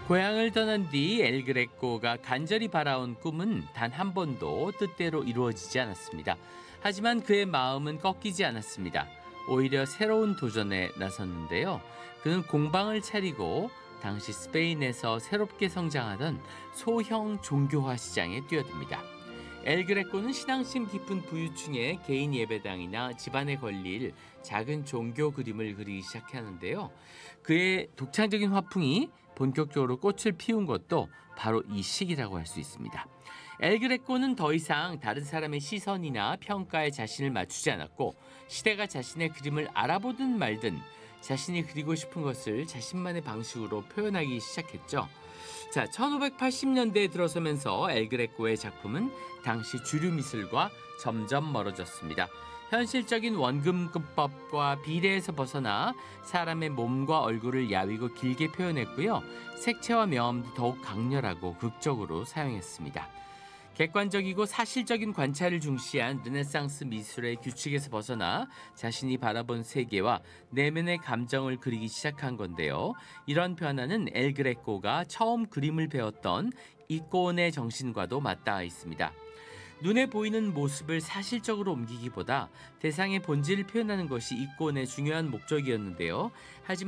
고향을 떠난 뒤 엘 그레코가 간절히 바라온 꿈은 단 한 번도 뜻대로 이루어지지 않았습니다. 하지만 그의 마음은 꺾이지 않았습니다. 오히려 새로운 도전에 나섰는데요. 그는 공방을 차리고 당시 스페인에서 새롭게 성장하던 소형 종교화 시장에 뛰어듭니다. 엘 그레코는 신앙심 깊은 부유층의 개인 예배당이나 집안에 걸릴 작은 종교 그림을 그리기 시작하는데요. 그의 독창적인 화풍이 본격적으로 꽃을 피운 것도 바로 이 시기라고 할 수 있습니다. 엘 그레코는 더 이상 다른 사람의 시선이나 평가에 자신을 맞추지 않았고, 시대가 자신의 그림을 알아보든 말든 자신이 그리고 싶은 것을 자신만의 방식으로 표현하기 시작했죠. 자, 1580년대에 들어서면서 엘 그레코의 작품은 당시 주류 미술과 점점 멀어졌습니다. 현실적인 원금급법과 비례에서 벗어나 사람의 몸과 얼굴을 야위고 길게 표현했고요. 색채와 명암도 더욱 강렬하고 극적으로 사용했습니다. 객관적이고 사실적인 관찰을 중시한 르네상스 미술의 규칙에서 벗어나 자신이 바라본 세계와 내면의 감정을 그리기 시작한 건데요. 이런 변화는 엘 그레코가 처음 그림을 배웠던 이꼬은의 정신과도 맞닿아 있습니다. 눈에 보이는 모습을 사실적으로 옮기기보다 대상의 본질을 표현하는 것이 이꼬은의 중요한 목적이었는데요. 하지만